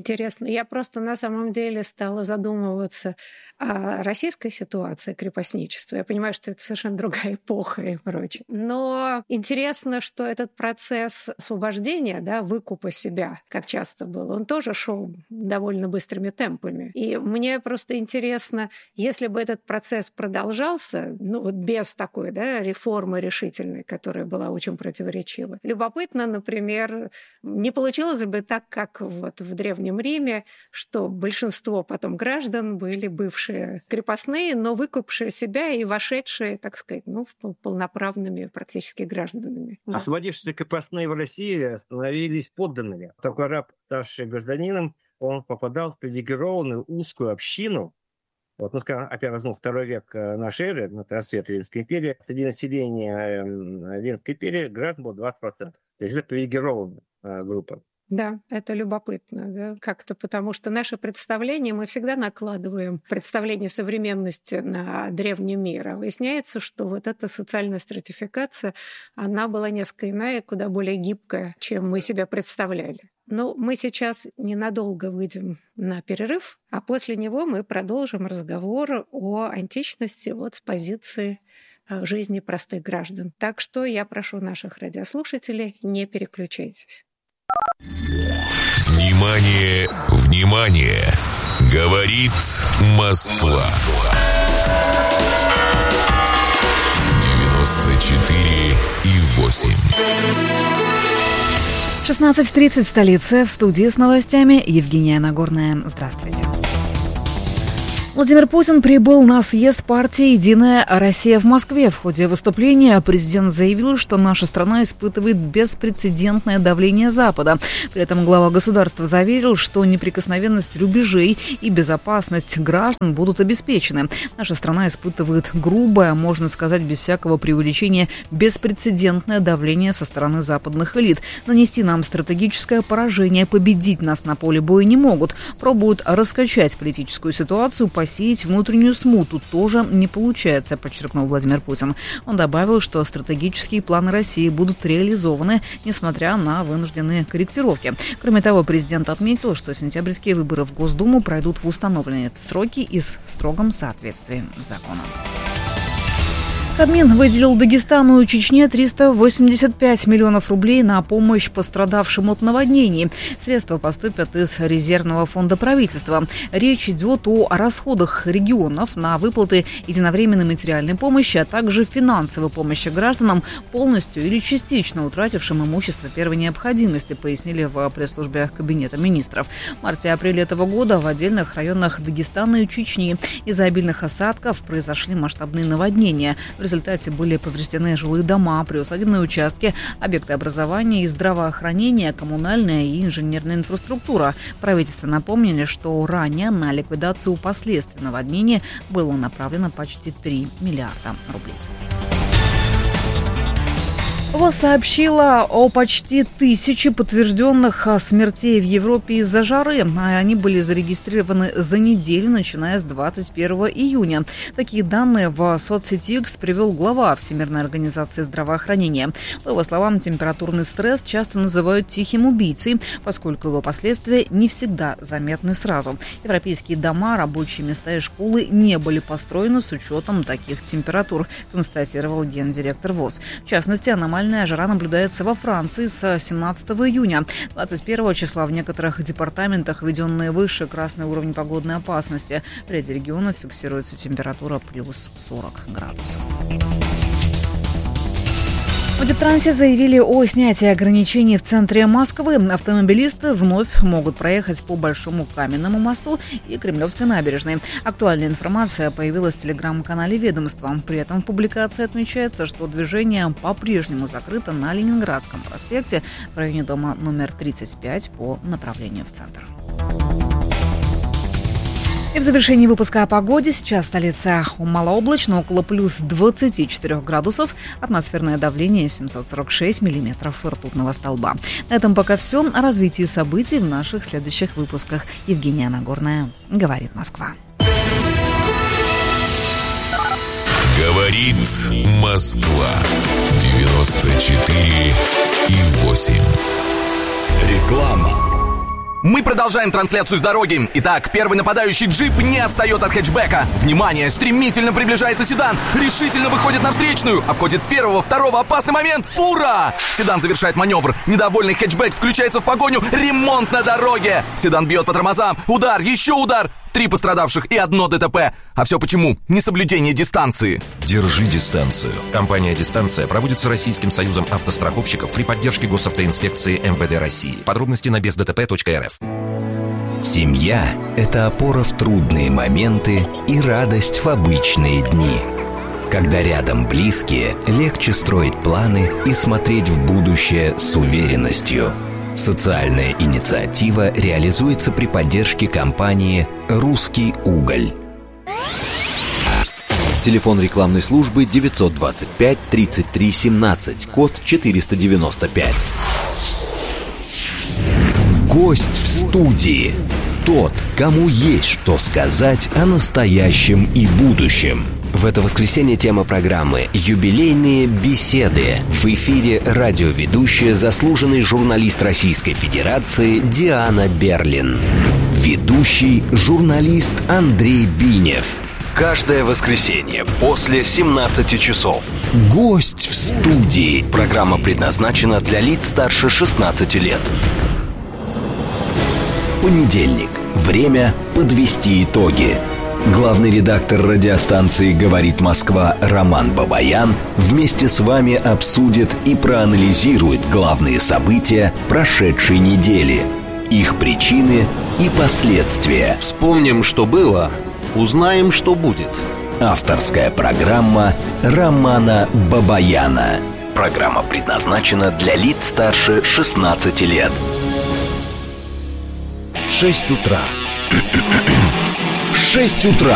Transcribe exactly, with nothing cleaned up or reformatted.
Интересно. Я просто на самом деле стала задумываться о российской ситуации крепостничества. Я понимаю, что это совершенно другая эпоха и прочее. Но интересно, что этот процесс освобождения, да, выкупа себя, как часто было, он тоже шел довольно быстрыми темпами. И мне просто интересно, если бы этот процесс продолжался, ну вот без такой, да, реформы решительной, которая была очень противоречива. Любопытно, например, не получилось бы так, как вот в Древнем Риме, что большинство потом граждан были бывшие крепостные, но выкупившие себя и вошедшие, так сказать, ну, полноправными практически гражданами. Освободившиеся крепостные в России становились подданными. Такой раб, ставший гражданином, он попадал в привилегированную узкую общину. Вот, ну, скажем, опять возьму второй век нашей эры, это расцвет Римской империи, среди населения Римской империи граждан было двадцать процентов. То есть это привилегированная группа. Да, это любопытно, да, как-то потому что наше представление, мы всегда накладываем представление современности на древний мир, а выясняется, что вот эта социальная стратификация, она была несколько иная, куда более гибкая, чем мы себя представляли. Но мы сейчас ненадолго выйдем на перерыв, а после него мы продолжим разговор о античности вот с позиции жизни простых граждан. Так что я прошу наших радиослушателей, не переключайтесь. Внимание, внимание! Говорит Москва. девяносто четыре и восемь. шестнадцать тридцать, столица. В студии с новостями Евгения Нагорная. Здравствуйте. Владимир Путин прибыл на съезд партии «Единая Россия» в Москве. В ходе выступления президент заявил, что наша страна испытывает беспрецедентное давление Запада. При этом глава государства заверил, что неприкосновенность рубежей и безопасность граждан будут обеспечены. Наша страна испытывает грубое, можно сказать, без всякого преувеличения, беспрецедентное давление со стороны западных элит. Нанести нам стратегическое поражение, победить нас на поле боя не могут. Пробуют раскачать политическую ситуацию, посеять внутреннюю смуту тоже не получается, подчеркнул Владимир Путин. Он добавил, что стратегические планы России будут реализованы, несмотря на вынужденные корректировки. Кроме того, президент отметил, что сентябрьские выборы в Госдуму пройдут в установленные сроки и в строгом соответствии с законом. Кабмин выделил Дагестану и Чечне триста восемьдесят пять миллионов рублей на помощь пострадавшим от наводнений. Средства поступят из резервного фонда правительства. Речь идет о расходах регионов на выплаты единовременной материальной помощи, а также финансовой помощи гражданам, полностью или частично утратившим имущество первой необходимости, пояснили в пресс-службе Кабинета министров. В марте-апреле этого года в отдельных районах Дагестана и Чечни из-за обильных осадков произошли масштабные наводнения. В результате были повреждены жилые дома, приусадебные участки, объекты образования и здравоохранения, коммунальная и инженерная инфраструктура. Правительство напомнили, что ранее на ликвидацию последствий наводнения было направлено почти три миллиарда рублей. ВОЗ сообщила о почти тысяче подтвержденных смертей в Европе из-за жары. Они были зарегистрированы за неделю, начиная с двадцать первого июня. Такие данные в соцсети X привел глава Всемирной организации здравоохранения. По его словам, температурный стресс часто называют тихим убийцей, поскольку его последствия не всегда заметны сразу. Европейские дома, рабочие места и школы не были построены с учетом таких температур, констатировал гендиректор ВОЗ. В частности, аномальная жара наблюдается во Франции с семнадцатого июня. двадцать первого числа в некоторых департаментах введенные выше красный уровень погодной опасности. В ряде регионов фиксируется температура плюс сорок градусов. В Дептрансе заявили о снятии ограничений в центре Москвы. Автомобилисты вновь могут проехать по Большому Каменному мосту и Кремлевской набережной. Актуальная информация появилась в телеграм-канале ведомства. При этом в публикации отмечается, что движение по-прежнему закрыто на Ленинградском проспекте в районе дома номер тридцать пять по направлению в центр. И в завершении выпуска о погоде. Сейчас в столице малооблачно, около плюс двадцати четырёх градусов. Атмосферное давление семьсот сорок шесть миллиметров ртутного столба. На этом пока все. О развитии событий в наших следующих выпусках. Евгения Нагорная. Говорит Москва. Говорит Москва. девяносто четыре и восемь. Реклама. Мы продолжаем трансляцию с дороги. Итак, первый нападающий джип не отстает от хэтчбека. Внимание, стремительно приближается седан. Решительно выходит на встречную. Обходит первого, второго, опасный момент. Фура! Седан завершает маневр. Недовольный хэтчбек включается в погоню. Ремонт на дороге. Седан бьет по тормозам. Удар, еще удар. Три пострадавших и одно ДТП. А все почему? Несоблюдение дистанции. Держи дистанцию. Компания «Дистанция» проводится Российским союзом автостраховщиков при поддержке госавтоинспекции эм вэ дэ России. Подробности на без дэ тэ пэ точка эр эф. Семья – это опора в трудные моменты и радость в обычные дни. Когда рядом близкие, легче строить планы и смотреть в будущее с уверенностью. Социальная инициатива реализуется при поддержке компании «Русский уголь». Телефон рекламной службы девятьсот двадцать пять тридцать три семнадцать, код четыреста девяносто пять. Гость в студии. Тот, кому есть что сказать о настоящем и будущем. В это воскресенье тема программы «Юбилейные беседы». В эфире радиоведущая, заслуженный журналист Российской Федерации Диана Берлин. Ведущий журналист Андрей Бинев. Каждое воскресенье после семнадцати часов. Гость в студии. Программа предназначена для лиц старше шестнадцати лет. Понедельник. Время подвести итоги. Главный редактор радиостанции «Говорит Москва» Роман Бабаян вместе с вами обсудит и проанализирует главные события прошедшей недели, их причины и последствия. Вспомним, что было, узнаем, что будет. Авторская программа Романа Бабаяна. Программа предназначена для лиц старше шестнадцати лет. Шесть утра. Шесть утра.